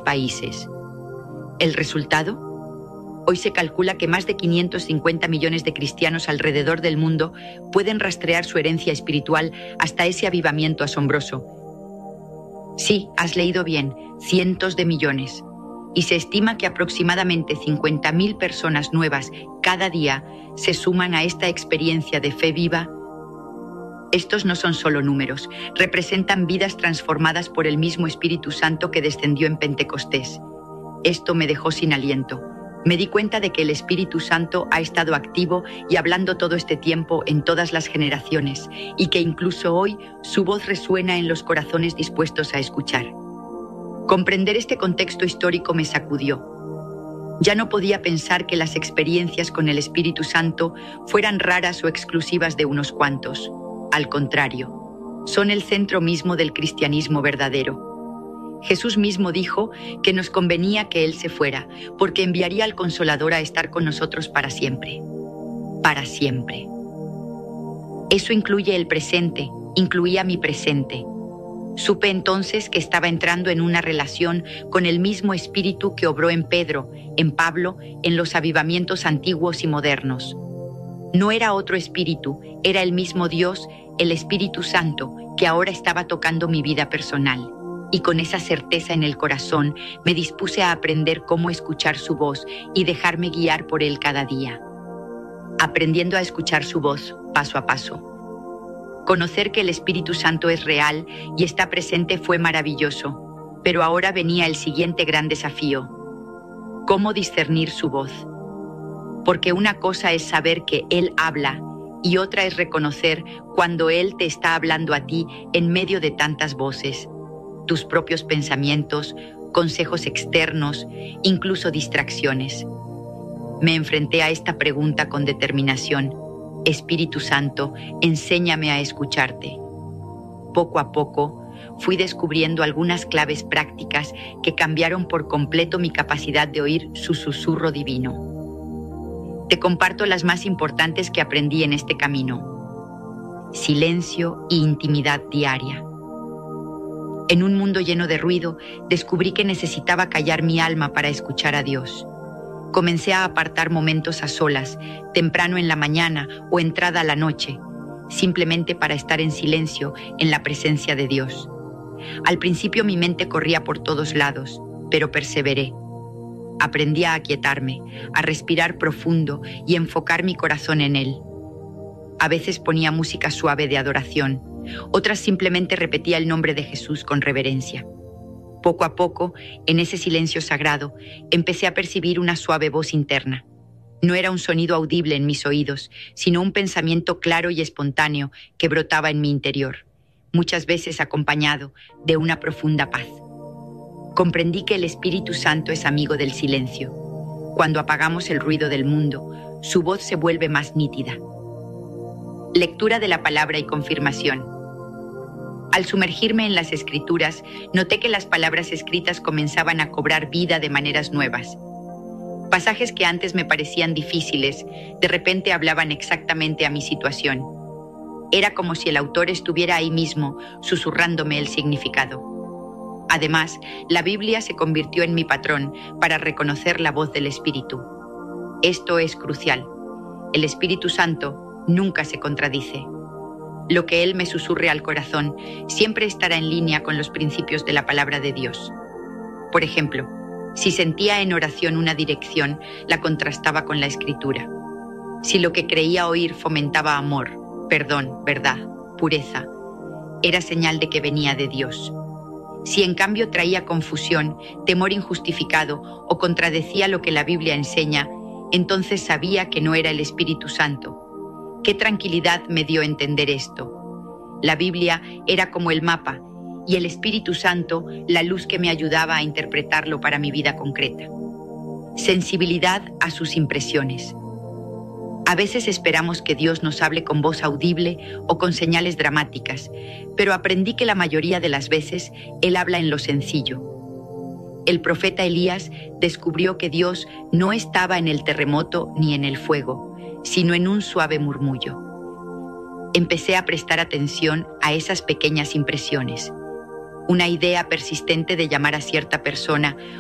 países. ¿El resultado? Hoy se calcula que más de 550 millones de cristianos alrededor del mundo pueden rastrear su herencia espiritual hasta ese avivamiento asombroso. Sí, has leído bien, cientos de millones. Y se estima que aproximadamente 50.000 personas nuevas cada día se suman a esta experiencia de fe viva. Estos no son solo números, representan vidas transformadas por el mismo Espíritu Santo que descendió en Pentecostés. Esto me dejó sin aliento. Me di cuenta de que el Espíritu Santo ha estado activo y hablando todo este tiempo en todas las generaciones, y que incluso hoy su voz resuena en los corazones dispuestos a escuchar. Comprender este contexto histórico me sacudió. Ya no podía pensar que las experiencias con el Espíritu Santo fueran raras o exclusivas de unos cuantos. Al contrario, son el centro mismo del cristianismo verdadero. Jesús mismo dijo que nos convenía que Él se fuera, porque enviaría al Consolador a estar con nosotros para siempre. Para siempre. Eso incluye el presente, incluía mi presente. Supe entonces que estaba entrando en una relación con el mismo Espíritu que obró en Pedro, en Pablo, en los avivamientos antiguos y modernos. No era otro espíritu, era el mismo Dios, el Espíritu Santo, que ahora estaba tocando mi vida personal. Y con esa certeza en el corazón me dispuse a aprender cómo escuchar su voz y dejarme guiar por Él cada día. Aprendiendo a escuchar su voz, paso a paso. Conocer que el Espíritu Santo es real y está presente fue maravilloso, pero ahora venía el siguiente gran desafío. ¿Cómo discernir su voz? Porque una cosa es saber que Él habla y otra es reconocer cuando Él te está hablando a ti en medio de tantas voces. Tus propios pensamientos, consejos externos, incluso distracciones. Me enfrenté a esta pregunta con determinación. Espíritu Santo, enséñame a escucharte. Poco a poco, fui descubriendo algunas claves prácticas que cambiaron por completo mi capacidad de oír su susurro divino. Te comparto las más importantes que aprendí en este camino. Silencio y intimidad diaria. En un mundo lleno de ruido, descubrí que necesitaba callar mi alma para escuchar a Dios. Comencé a apartar momentos a solas, temprano en la mañana o entrada a la noche, simplemente para estar en silencio en la presencia de Dios. Al principio mi mente corría por todos lados, pero perseveré. Aprendí a aquietarme, a respirar profundo y enfocar mi corazón en Él. A veces ponía música suave de adoración, otras simplemente repetía el nombre de Jesús con reverencia. Poco a poco, en ese silencio sagrado, empecé a percibir una suave voz interna. No era un sonido audible en mis oídos, sino un pensamiento claro y espontáneo que brotaba en mi interior, muchas veces acompañado de una profunda paz. Comprendí que el Espíritu Santo es amigo del silencio. Cuando apagamos el ruido del mundo, su voz se vuelve más nítida. Lectura de la palabra y confirmación. Al sumergirme en las Escrituras, noté que las palabras escritas comenzaban a cobrar vida de maneras nuevas. Pasajes que antes me parecían difíciles, de repente hablaban exactamente a mi situación. Era como si el autor estuviera ahí mismo, susurrándome el significado. Además, la Biblia se convirtió en mi patrón para reconocer la voz del Espíritu. Esto es crucial. El Espíritu Santo nunca se contradice. Lo que Él me susurre al corazón siempre estará en línea con los principios de la palabra de Dios. Por ejemplo, si sentía en oración una dirección, la contrastaba con la Escritura. Si lo que creía oír fomentaba amor, perdón, verdad, pureza, era señal de que venía de Dios. Si en cambio traía confusión, temor injustificado o contradecía lo que la Biblia enseña, entonces sabía que no era el Espíritu Santo. Qué tranquilidad me dio entender esto. La Biblia era como el mapa y el Espíritu Santo la luz que me ayudaba a interpretarlo para mi vida concreta. Sensibilidad a sus impresiones. A veces esperamos que Dios nos hable con voz audible o con señales dramáticas, pero aprendí que la mayoría de las veces Él habla en lo sencillo. El profeta Elías descubrió que Dios no estaba en el terremoto ni en el fuego, sino en un suave murmullo. Empecé a prestar atención a esas pequeñas impresiones. Una idea persistente de llamar a cierta persona